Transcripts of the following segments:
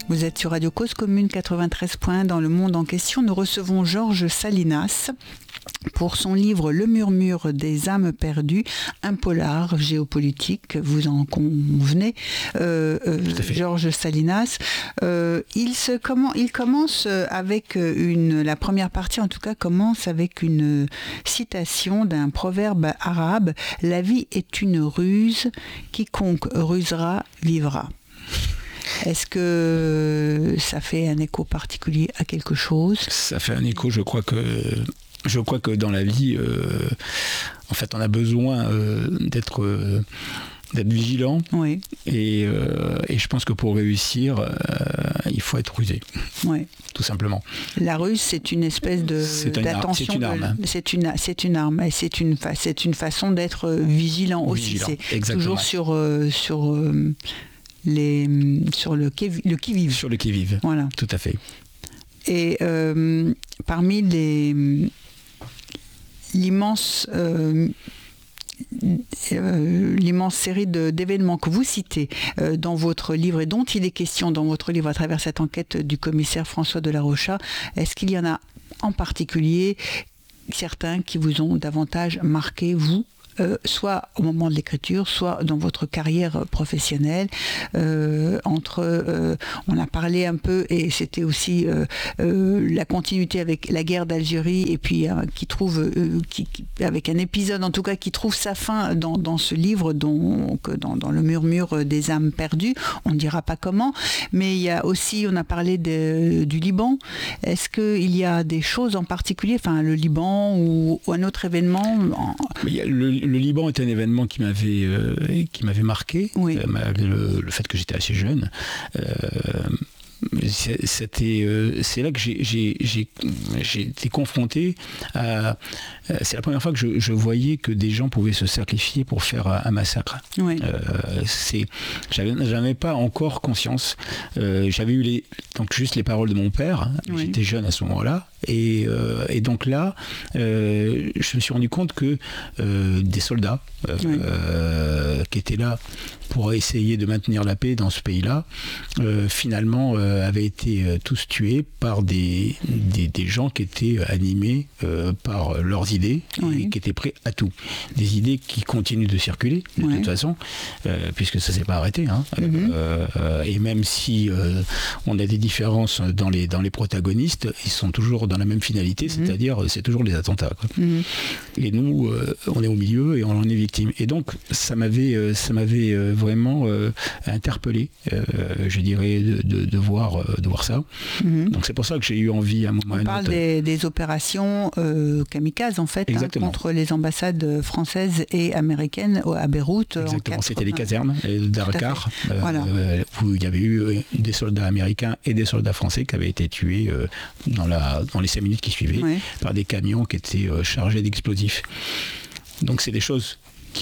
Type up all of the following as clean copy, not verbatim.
Vous êtes sur Radio Cause Commune 93 points. Dans le monde en question, nous recevons Georges Salinas pour son livre Le murmure des âmes perdues, un polar géopolitique, vous en convenez, Georges Salinas. Il commence avec la première partie en tout cas commence avec une citation d'un proverbe arabe: la vie est une ruse, quiconque rusera vivra. Est-ce que ça fait un écho particulier à quelque chose ? Ça fait un écho, je crois que dans la vie, en fait, on a besoin d'être vigilant. Oui. Et je pense que pour réussir, il faut être rusé. Oui. Tout simplement. La ruse, c'est une espèce d'attention. C'est une arme. C'est une arme. Et c'est une façon d'être vigilant aussi. C'est exactement. Toujours sur le qui-vive. Sur le qui-vive. Voilà. Tout à fait. Et parmi l'immense série d'événements que vous citez dans votre livre et dont il est question dans votre livre à travers cette enquête du commissaire François de la Rocha, est-ce qu'il y en a en particulier certains qui vous ont davantage marqué, vous, soit au moment de l'écriture, soit dans votre carrière professionnelle, on a parlé un peu, et c'était aussi la continuité avec la guerre d'Algérie, et puis avec un épisode en tout cas qui trouve sa fin dans ce livre, dans le murmure des âmes perdues. On ne dira pas comment, mais il y a aussi, on a parlé du Liban. Est-ce qu'il y a des choses en particulier, enfin le Liban ou un autre événement Le Liban est un événement qui m'avait marqué, oui. Malgré le fait que j'étais assez jeune. C'est là que j'ai été confronté à... C'est la première fois que je voyais que des gens pouvaient se sacrifier pour faire un massacre. Oui. J'avais pas encore conscience. J'avais eu donc juste les paroles de mon père. Oui. J'étais jeune à ce moment-là. Et donc là, je me suis rendu compte que des soldats qui étaient là pour essayer de maintenir la paix dans ce pays-là, finalement avaient été tous tués par des gens qui étaient animés par leurs idées, et qui étaient prêts à tout. Des idées qui continuent de circuler de toute façon, puisque ça ne s'est pas arrêté. Hein. Et même si on a des différences dans les protagonistes, ils sont toujours dans la même finalité, c'est-à-dire c'est toujours les attentats. Quoi. Et nous, on est au milieu et on en est victime. Et donc ça m'avait vraiment interpellé, je dirais, de voir ça. Donc c'est pour ça que j'ai eu envie à un moment. On parle des opérations kamikazes en fait, contre les ambassades françaises et américaines à Beyrouth. Exactement, c'était les casernes d'Arkar, où il y avait eu des soldats américains et des soldats français qui avaient été tués dans les 5 minutes qui suivaient par des camions qui étaient chargés d'explosifs. Donc c'est des choses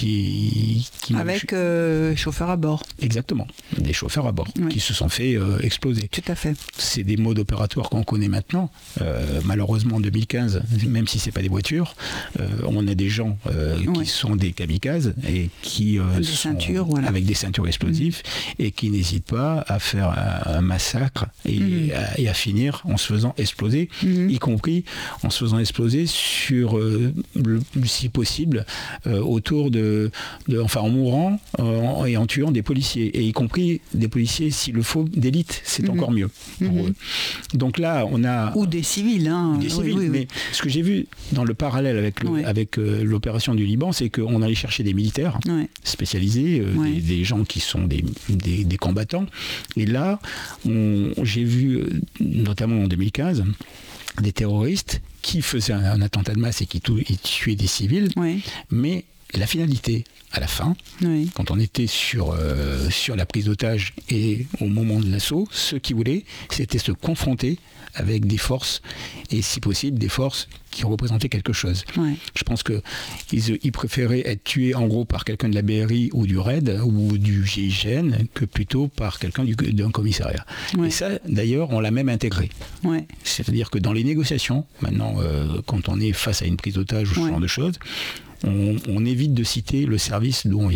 avec chauffeurs à bord. Exactement, des chauffeurs à bord qui se sont fait exploser. Tout à fait. C'est des modes opératoires qu'on connaît maintenant. Malheureusement en 2015, même si c'est pas des voitures, on a des gens qui sont des kamikazes et qui avec des ceintures explosives et qui n'hésitent pas à faire un massacre et à finir en se faisant exploser, y compris en se faisant exploser sur, si possible, autour en mourant et en tuant des policiers, et y compris des policiers, s'il le faut, d'élite, c'est encore mieux pour eux. Donc là, on a... Ou des civils. Des civils, mais ce que j'ai vu dans le parallèle avec l'opération du Liban, c'est qu'on allait chercher des militaires spécialisés, des gens qui sont des combattants, et là, j'ai vu, notamment en 2015, des terroristes qui faisaient un attentat de masse et qui tuaient des civils, mais la finalité, à la fin, quand on était sur la prise d'otage et au moment de l'assaut, ce qu'ils voulaient, c'était se confronter avec des forces, et si possible, des forces qui représentaient quelque chose. Je pense qu'ils préféraient être tués en gros par quelqu'un de la BRI ou du RAID ou du GIGN que plutôt par quelqu'un d'un commissariat. Et ça, d'ailleurs, on l'a même intégré. C'est-à-dire que dans les négociations, maintenant, quand on est face à une prise d'otage ou ce genre de choses, on évite de citer le service d'où on vient,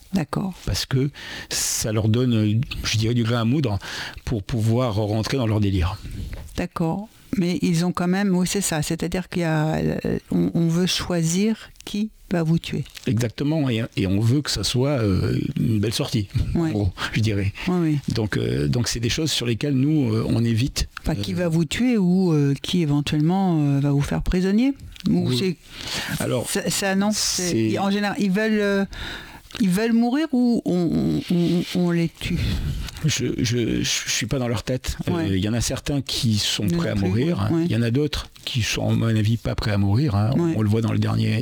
D'accord. Parce que ça leur donne, je dirais, du grain à moudre pour pouvoir rentrer dans leur délire. D'accord. Mais ils ont quand même, oui c'est ça, c'est-à-dire qu'on veut choisir qui va vous tuer. Exactement, et on veut que ça soit une belle sortie, en gros, je dirais. Oui. Donc c'est des choses sur lesquelles nous, on évite. Enfin, qui va vous tuer ou qui éventuellement va vous faire prisonnier ou oui. Alors, ça non, en général, ils veulent mourir ou on les tue? Je suis pas dans leur tête. Il y en a certains qui sont prêts à mourir. Ouais. Il y en a d'autres qui sont, à mon avis, pas prêts à mourir. Hein. Ouais. On le voit dans les derniers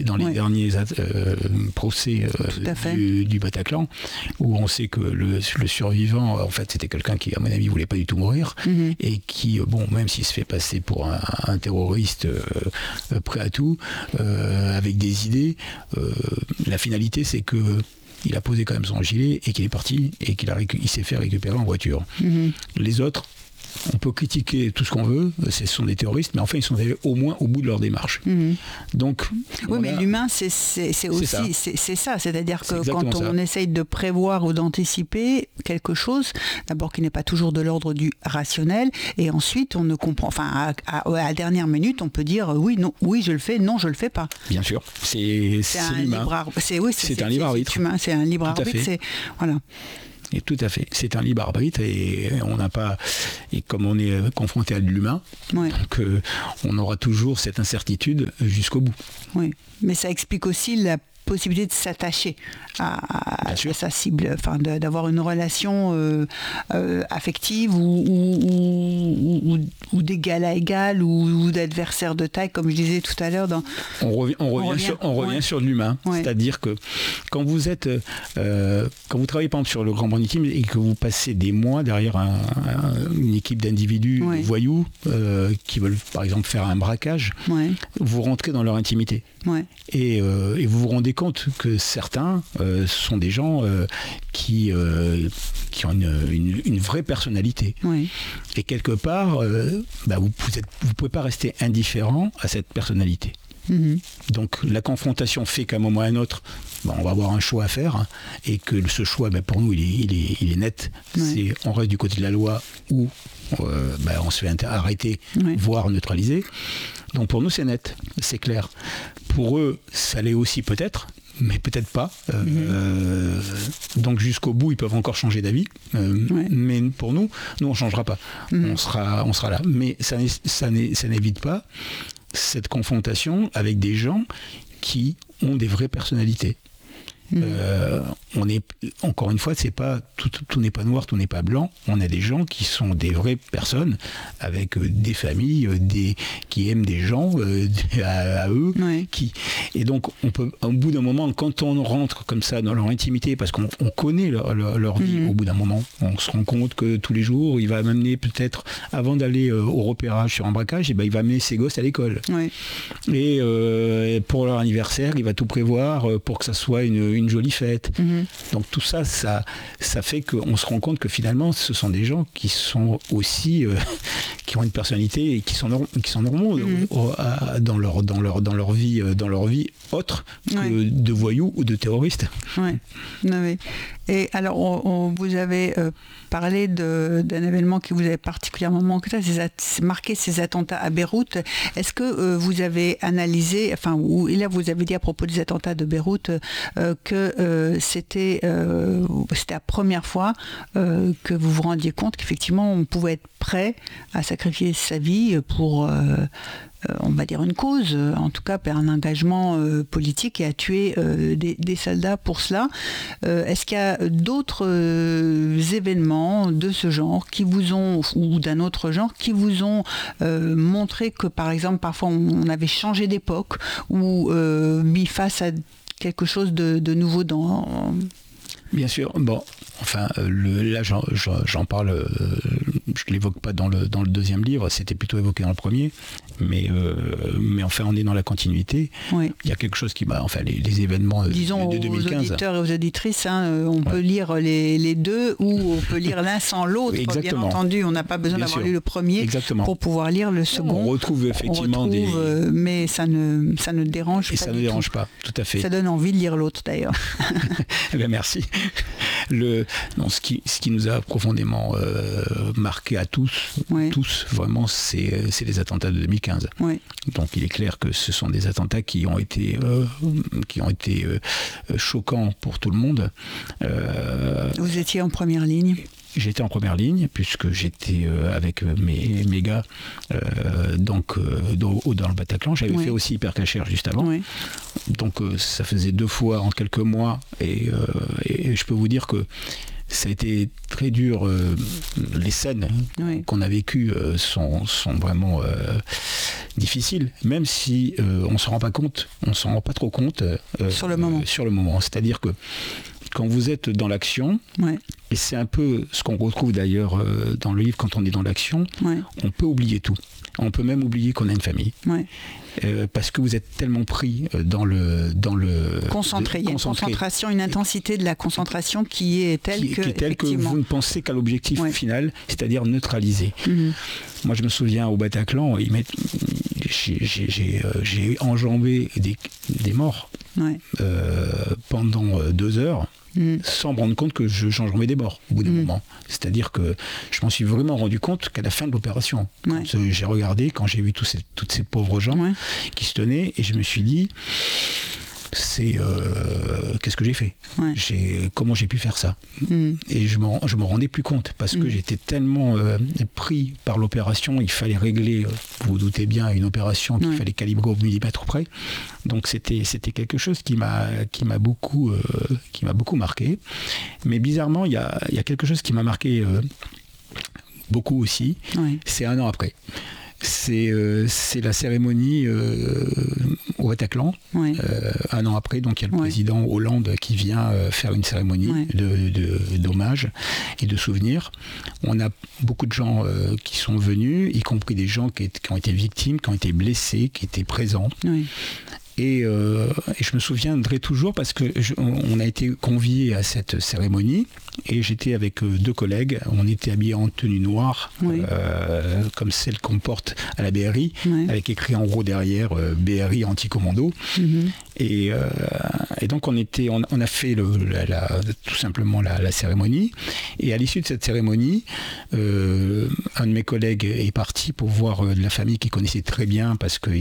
procès du Bataclan, où on sait que le survivant, en fait, c'était quelqu'un qui, à mon avis, voulait pas du tout mourir, et qui, même s'il se fait passer pour un terroriste prêt à tout, avec des idées, la finalité, c'est que il a posé quand même son gilet et qu'il est parti et il s'est fait récupérer en voiture. Les autres, on peut critiquer tout ce qu'on veut, ce sont des terroristes, mais enfin ils sont allés au moins au bout de leur démarche. Donc, oui, mais l'humain, c'est aussi ça. C'est-à-dire que quand on essaye de prévoir ou d'anticiper quelque chose, d'abord qui n'est pas toujours de l'ordre du rationnel, et ensuite on ne comprend. Enfin, à la dernière minute, on peut dire oui, non, oui, je le fais, non, je le fais pas. Bien sûr, c'est l'humain. C'est un libre arbitre. C'est un libre arbitre. Voilà. Et tout à fait, c'est un libre arbitre et on n'a pas, et comme on est confronté à de l'humain, donc on aura toujours cette incertitude jusqu'au bout. Oui, mais ça explique aussi la possibilité de s'attacher à sa cible, enfin d'avoir une relation affective ou d'égal à égal ou d'adversaire de taille, comme je disais tout à l'heure. On revient sur l'humain, c'est-à-dire que quand vous travaillez par exemple sur le grand banditisme et que vous passez des mois derrière une équipe d'individus voyous qui veulent par exemple faire un braquage, vous rentrez dans leur intimité. Et vous vous rendez compte que certains sont des gens qui ont une vraie personnalité. Et quelque part, vous pouvez pas rester indifférent à cette personnalité. Donc la confrontation fait qu'à un moment ou à un autre, on va avoir un choix à faire, et que ce choix, pour nous, il est net. C'est on reste du côté de la loi ou on se fait arrêter, voire neutraliser. Donc pour nous, c'est net, c'est clair. Pour eux, ça l'est aussi peut-être, mais peut-être pas. Donc jusqu'au bout, ils peuvent encore changer d'avis. Mais pour nous, on ne changera pas. On sera là. Mais ça n'évite pas cette confrontation avec des gens qui ont des vraies personnalités. Encore une fois, c'est pas tout n'est pas noir, tout n'est pas blanc. On a des gens qui sont des vraies personnes avec des familles, qui aiment des gens à eux, et donc on peut, au bout d'un moment, quand on rentre comme ça dans leur intimité, parce qu'on connaît leur vie, au bout d'un moment, on se rend compte que tous les jours, il va m'amener peut-être avant d'aller au repérage sur un braquage, il va amener ses gosses à l'école. Et pour leur anniversaire, il va tout prévoir pour que ça soit une jolie fête. Donc tout ça fait qu'on se rend compte que finalement ce sont des gens qui sont aussi qui ont une personnalité et qui sont normaux dans leur vie autre que de voyous ou de terroristes. Et alors vous avez parlé d'un événement qui vous avait particulièrement marqué, ces attentats à Beyrouth. Est-ce que vous avez analysé, là vous avez dit à propos des attentats de Beyrouth que c'était la première fois que vous vous rendiez compte qu'effectivement on pouvait être prêt à sacrifier sa vie pour on va dire une cause, en tout cas un engagement politique, et à tuer des soldats pour cela. Est-ce qu'il y a d'autres événements de ce genre qui vous ont, ou d'un autre genre, qui vous ont montré que par exemple parfois on avait changé d'époque ou mis face à quelque chose de nouveau dans... Bien sûr. Là j'en parle je ne l'évoque pas dans le deuxième livre, c'était plutôt évoqué dans le premier, mais enfin on est dans la continuité. Oui. Il y a quelque chose qui enfin les événements de 2015. Disons aux auditeurs et aux auditrices, on peut lire les deux ou on peut lire l'un sans l'autre. Bien entendu, on n'a pas besoin d'avoir lu le premier pour pouvoir lire le second. On retrouve effectivement mais ça ne dérange pas. Et ça ne dérange pas, tout à fait. Ça donne envie de lire l'autre d'ailleurs. Eh bien, merci. Ce qui nous a profondément marqué à tous vraiment, c'est les attentats de 2015. Oui. Donc il est clair que ce sont des attentats qui ont été choquants pour tout le monde. Vous étiez en première ligne. J'étais en première ligne puisque j'étais avec mes gars dans le Bataclan. J'avais fait aussi Hypercacher juste avant. Oui. Donc ça faisait 2 fois en quelques mois et je peux vous dire que ça a été très dur. Les scènes qu'on a vécues sont vraiment difficiles, même si on s'en rend pas compte, on s'en rend pas trop compte sur le moment. C'est-à-dire que quand vous êtes dans l'action, et c'est un peu ce qu'on retrouve d'ailleurs dans le livre, quand on est dans l'action, on peut oublier tout. On peut même oublier qu'on a une famille. Parce que vous êtes tellement pris dans le concentré. Il y a une concentration, une intensité de la concentration qui est telle que vous ne pensez qu'à l'objectif final, c'est-à-dire neutraliser. Moi, je me souviens au Bataclan, j'ai enjambé des morts pendant 2 heures. Sans me rendre compte que j'enjambais des morts au bout d'un moment. C'est-à-dire que je m'en suis vraiment rendu compte qu'à la fin de l'opération. Quand j'ai regardé, quand j'ai vu toutes ces pauvres gens qui se tenaient, et je me suis dit, qu'est-ce que j'ai fait ? Comment j'ai pu faire ça ? Et je me rendais plus compte parce que j'étais tellement pris par l'opération. Il fallait régler, vous vous doutez bien, une opération qu'il fallait calibrer au millimètre près. Donc c'était quelque chose qui m'a beaucoup marqué. Mais bizarrement, il y a quelque chose qui m'a marqué beaucoup aussi. C'est 1 an après. C'est la cérémonie au Bataclan. 1 an après, donc il y a le président Hollande qui vient faire une cérémonie d'hommage et de souvenirs. On a beaucoup de gens qui sont venus, y compris des gens qui ont été victimes, qui ont été blessés, qui étaient présents. Et je me souviendrai toujours parce qu'on a été conviés à cette cérémonie et j'étais avec 2 collègues. On était habillés en tenue noire, comme celle qu'on porte à la BRI, avec écrit en gros derrière BRI anti-commando. Et donc on a fait tout simplement la cérémonie. Et à l'issue de cette cérémonie, un de mes collègues est parti pour voir la famille qu'il connaissait très bien parce que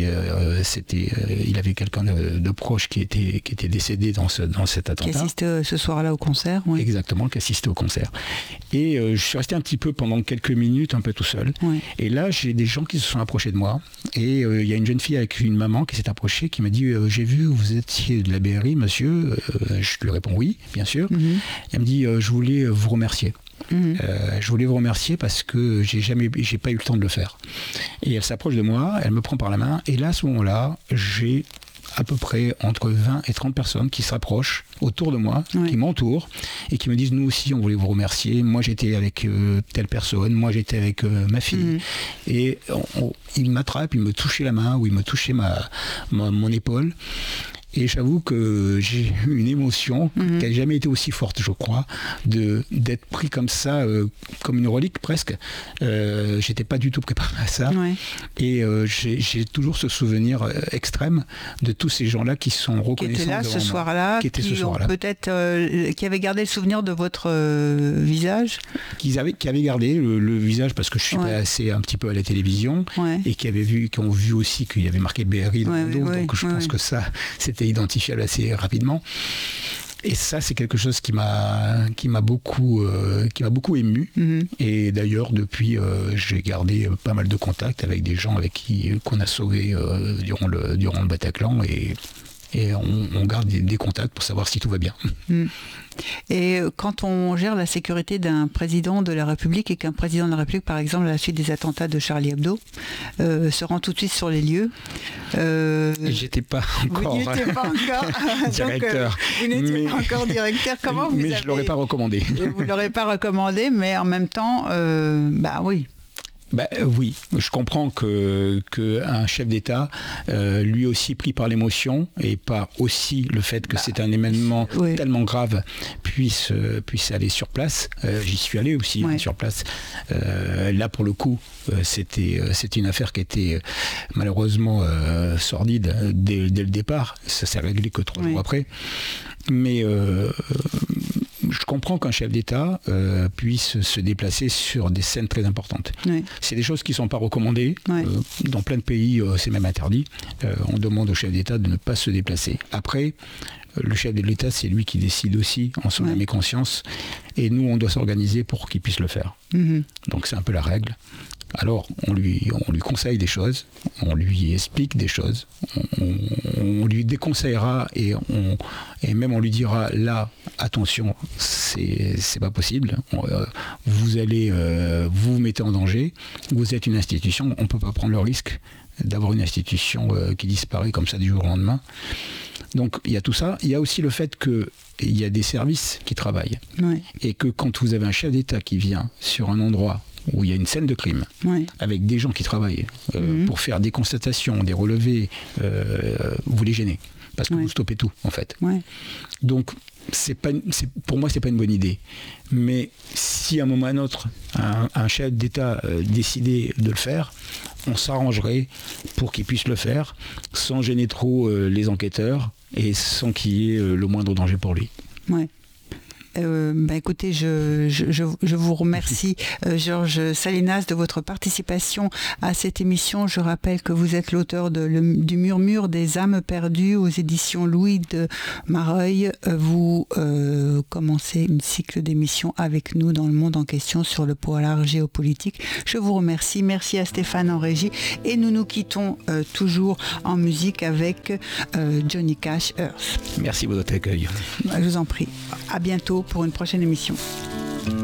il avait quelqu'un de proche qui était décédé dans cet attentat. Qui assistait ce soir-là au concert. Exactement, qui assistait au concert. Et je suis resté un petit peu pendant quelques minutes un peu tout seul. Et là, j'ai des gens qui se sont approchés de moi. Et il y a une jeune fille avec une maman qui s'est approchée, qui m'a dit j'ai vu, vous étiez de la BRI, monsieur. Je lui réponds oui, bien sûr. Elle me dit je voulais vous remercier. Je voulais vous remercier parce que j'ai pas eu le temps de le faire. Et elle s'approche de moi, elle me prend par la main, et là, à ce moment-là, j'ai à peu près entre 20 et 30 personnes qui s'approchent autour de moi, qui m'entourent et qui me disent nous aussi on voulait vous remercier, moi j'étais avec telle personne, moi j'étais avec ma fille, et ils m'attrapent, ils me touchaient la main ou ils me touchaient mon épaule. Et j'avoue que j'ai eu une émotion qui n'a jamais été aussi forte, je crois, d'être pris comme ça, comme une relique presque. J'étais pas du tout préparé à ça. Et j'ai toujours ce souvenir extrême de tous ces gens-là qui sont reconnaissants. Qui étaient là ce soir-là, qui avaient gardé le souvenir de votre visage. Qui avaient gardé le visage parce que je suis passé un petit peu à la télévision et qui ont vu aussi qu'il y avait marqué BRI dans le dos. Donc je pense que ça, c'était identifiable assez rapidement. Et ça, c'est quelque chose qui m'a beaucoup ému. Et d'ailleurs, depuis, j'ai gardé pas mal de contacts avec des gens avec qu'on a sauvés durant le Bataclan. Et et on garde des contacts pour savoir si tout va bien. Et quand on gère la sécurité d'un président de la République et qu'un président de la République, par exemple, à la suite des attentats de Charlie Hebdo, se rend tout de suite sur les lieux. J'étais pas encore, vous n'étiez pas encore directeur. Donc, vous n'étiez pas encore directeur. Comment vous je ne l'aurais pas recommandé. Vous ne l'aurez pas recommandé, mais en même temps, oui. Oui, je comprends qu'un chef d'État, lui aussi pris par l'émotion et par aussi le fait que c'est un événement tellement grave, puisse aller sur place. J'y suis allé aussi sur place. Là, pour le coup, c'était une affaire qui était malheureusement sordide dès le départ. Ça s'est réglé que 3 jours après. Mais je comprends qu'un chef d'État puisse se déplacer sur des scènes très importantes. Oui. C'est des choses qui ne sont pas recommandées. Oui. Dans plein de pays, c'est même interdit. On demande au chef d'État de ne pas se déplacer. Après, le chef de l'État, c'est lui qui décide aussi en son âme et conscience. Et nous, on doit s'organiser pour qu'il puisse le faire. Mm-hmm. Donc c'est un peu la règle. Alors, on lui conseille des choses, on lui explique des choses, on lui déconseillera et même on lui dira là, attention, c'est pas possible, vous allez vous mettez en danger, vous êtes une institution, on ne peut pas prendre le risque d'avoir une institution qui disparaît comme ça du jour au lendemain. Donc il y a tout ça, il y a aussi le fait qu'il y a des services qui travaillent et que quand vous avez un chef d'État qui vient sur un endroit où il y a une scène de crime, avec des gens qui travaillent pour faire des constatations, des relevés, vous les gênez, parce que vous stoppez tout, en fait. Donc, pour moi, c'est pas une bonne idée. Mais si à un moment ou à un autre, un chef d'État décidait de le faire, on s'arrangerait pour qu'il puisse le faire, sans gêner trop les enquêteurs, et sans qu'il y ait le moindre danger pour lui. Écoutez, je vous remercie, Georges Salinas, de votre participation à cette émission. Je rappelle que vous êtes l'auteur du Murmure des âmes perdues aux éditions Louis de Mareuil. Vous commencez une cycle d'émissions avec nous dans le monde en question sur le polar géopolitique. Je vous remercie. Merci à Stéphane en régie. Et nous nous quittons toujours en musique avec Johnny Cash, Earth. Merci pour votre accueil. Je vous en prie. À bientôt pour une prochaine émission.